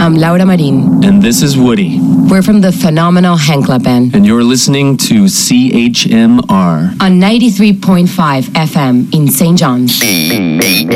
I'm Laura Marin. And this is Woody. We're from the phenomenal Henkla Band. And you're listening to CHMR on 93.5 FM in St. John's.